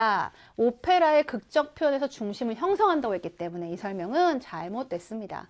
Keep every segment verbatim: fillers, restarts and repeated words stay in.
오페라의 극적 표현에서 중심을 형성한다고 했기 때문에 이 설명은 잘못됐습니다.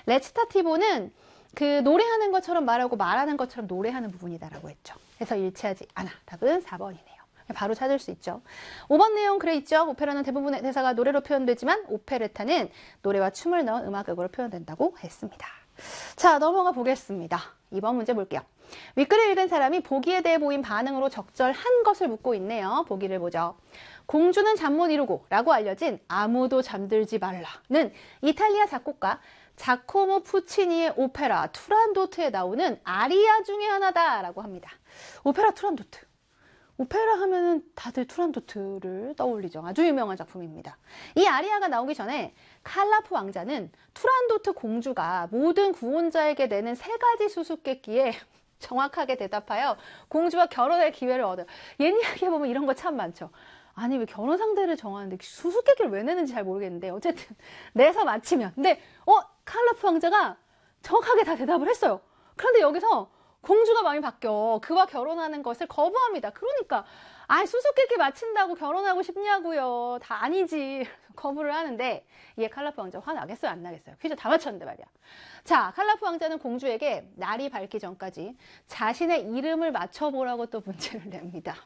레치타티보는 그 노래하는 것처럼 말하고 말하는 것처럼 노래하는 부분이다라고 했죠. 그래서 일치하지 않아. 답은 사 번이네요. 바로 찾을 수 있죠. 오 번 내용 그래 있죠. 오페라는 대부분의 대사가 노래로 표현되지만 오페레타는 노래와 춤을 넣은 음악극으로 표현된다고 했습니다. 자, 넘어가 보겠습니다. 이 번 문제 볼게요. 윗글을 읽은 사람이 보기에 대해 보인 반응으로 적절한 것을 묻고 있네요. 보기를 보죠. 공주는 잠 못 이루고 라고 알려진 아무도 잠들지 말라는 이탈리아 작곡가 자코모 푸치니의 오페라 투란도트에 나오는 아리아 중에 하나다라고 합니다. 오페라 투란도트. 오페라 하면은 다들 투란도트를 떠올리죠. 아주 유명한 작품입니다. 이 아리아가 나오기 전에 칼라프 왕자는 투란도트 공주가 모든 구원자에게 내는 세 가지 수수께끼에 정확하게 대답하여 공주와 결혼할 기회를 얻어요. 옛 이야기에 보면 이런 거 참 많죠. 아니 왜 결혼 상대를 정하는데 수수께끼를 왜 내는지 잘 모르겠는데 어쨌든 내서 마치면 근데 어? 칼라프 왕자가 정확하게 다 대답을 했어요. 그런데 여기서 공주가 마음이 바뀌어 그와 결혼하는 것을 거부합니다. 그러니까 아 수수께끼 맞힌다고 결혼하고 싶냐고요. 다 아니지. 거부를 하는데 이에 칼라프 왕자 화나겠어요? 안 나겠어요? 퀴즈 다 맞췄는데 말이야. 자, 칼라프 왕자는 공주에게 날이 밝기 전까지 자신의 이름을 맞춰보라고 또 문제를 냅니다.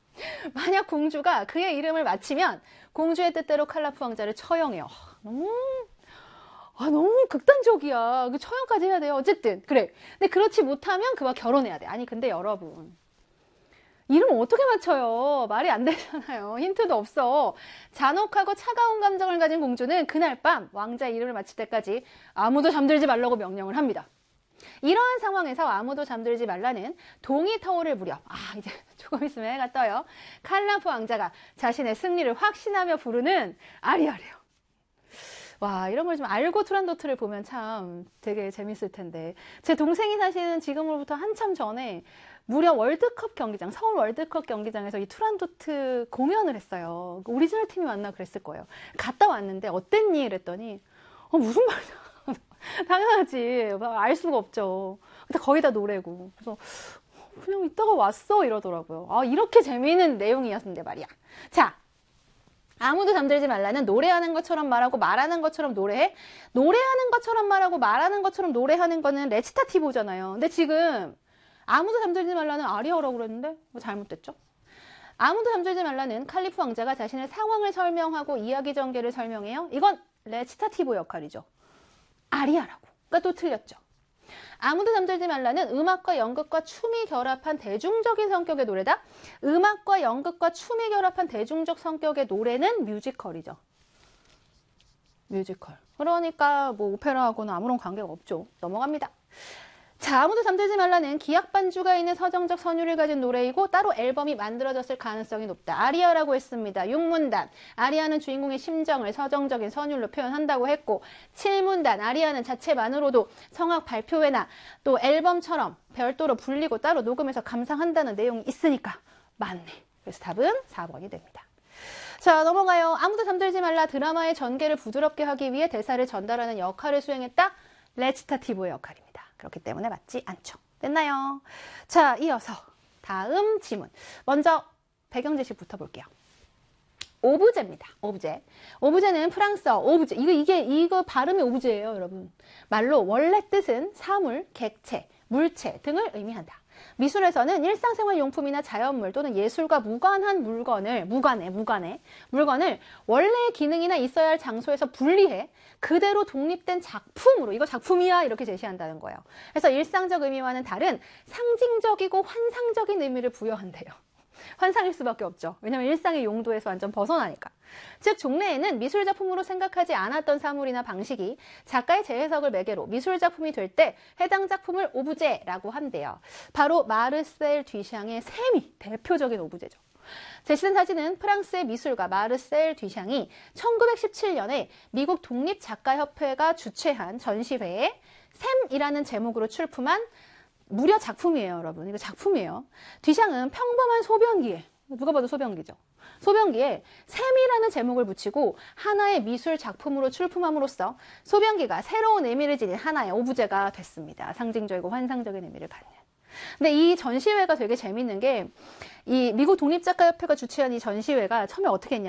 만약 공주가 그의 이름을 맞히면 공주의 뜻대로 칼라프 왕자를 처형해요. 너무 아, 너무 극단적이야. 그 처형까지 해야 돼요. 어쨌든 그래. 근데 그렇지 못하면 그와 결혼해야 돼. 아니 근데 여러분 이름 어떻게 맞춰요? 말이 안 되잖아요. 힌트도 없어. 잔혹하고 차가운 감정을 가진 공주는 그날 밤 왕자 이름을 맞힐 때까지 아무도 잠들지 말라고 명령을 합니다. 이러한 상황에서 아무도 잠들지 말라는 동이 타오를 무렵 아 이제 조금 있으면 해가 떠요. 칼라프 왕자가 자신의 승리를 확신하며 부르는 아리아래요. 와 이런 걸 좀 알고 투란도트를 보면 참 되게 재밌을 텐데 제 동생이 사실은 지금으로부터 한참 전에 무려 월드컵 경기장 서울 월드컵 경기장에서 이 투란도트 공연을 했어요. 오리지널 팀이 왔나 그랬을 거예요. 갔다 왔는데 어땠니? 그랬더니 어 무슨 말이야. 당연하지. 알 수가 없죠. 근데 거의 다 노래고. 그래서 그냥 이따가 왔어 이러더라고요. 아 이렇게 재미있는 내용이었는데 말이야. 자. 아무도 잠들지 말라는 노래하는 것처럼 말하고 말하는 것처럼 노래해. 노래하는 것처럼 말하고 말하는 것처럼 노래하는 거는 레치타티보잖아요. 근데 지금 아무도 잠들지 말라는 아리아라고 그랬는데 뭐 잘못됐죠? 아무도 잠들지 말라는 칼리프 왕자가 자신의 상황을 설명하고 이야기 전개를 설명해요. 이건 레치타티보 역할이죠. 아리아라고. 그러니까 또 틀렸죠. 아무도 잠들지 말라는 음악과 연극과 춤이 결합한 대중적인 성격의 노래다. 음악과 연극과 춤이 결합한 대중적 성격의 노래는 뮤지컬이죠. 뮤지컬. 그러니까 뭐 오페라하고는 아무런 관계가 없죠. 넘어갑니다. 자, 아무도 잠들지 말라는 기악 반주가 있는 서정적 선율을 가진 노래이고 따로 앨범이 만들어졌을 가능성이 높다. 아리아라고 했습니다. 육 문단. 아리아는 주인공의 심정을 서정적인 선율로 표현한다고 했고 칠 문단. 아리아는 자체만으로도 성악 발표회나 또 앨범처럼 별도로 불리고 따로 녹음해서 감상한다는 내용이 있으니까 맞네. 그래서 답은 사 번이 됩니다. 자, 넘어가요. 아무도 잠들지 말라 드라마의 전개를 부드럽게 하기 위해 대사를 전달하는 역할을 수행했다. 레치타티보의 역할입니다. 그렇기 때문에 맞지 않죠. 됐나요? 자, 이어서 다음 지문. 먼저 배경 지식부터 볼게요. 오브제입니다. 오브제. 오브제는 프랑스어 오브제. 이거 이게 이거 발음이 오브제예요, 여러분. 말로 원래 뜻은 사물, 객체, 물체 등을 의미한다. 미술에서는 일상생활 용품이나 자연물 또는 예술과 무관한 물건을 무관해 무관해 물건을 원래의 기능이나 있어야 할 장소에서 분리해 그대로 독립된 작품으로 이거 작품이야 이렇게 제시한다는 거예요. 그래서 일상적 의미와는 다른 상징적이고 환상적인 의미를 부여한대요. 환상일 수밖에 없죠. 왜냐하면 일상의 용도에서 완전 벗어나니까. 즉 종래에는 미술작품으로 생각하지 않았던 사물이나 방식이 작가의 재해석을 매개로 미술작품이 될 때 해당 작품을 오브제라고 한대요. 바로 마르셀 듀샹의 샘이 대표적인 오브제죠. 제시된 사진은 프랑스의 미술가 마르셀 듀샹이 천구백십칠 년에 미국 독립작가협회가 주최한 전시회에 샘이라는 제목으로 출품한 무려 작품이에요, 여러분. 이거 작품이에요. 듀샹은 평범한 소변기에, 누가 봐도 소변기죠. 소변기에 샘이라는 제목을 붙이고 하나의 미술 작품으로 출품함으로써 소변기가 새로운 의미를 지닌 하나의 오브제가 됐습니다. 상징적이고 환상적인 의미를 갖는. 근데 이 전시회가 되게 재밌는 게 이 미국 독립작가협회가 주최한 이 전시회가 처음에 어떻게 했냐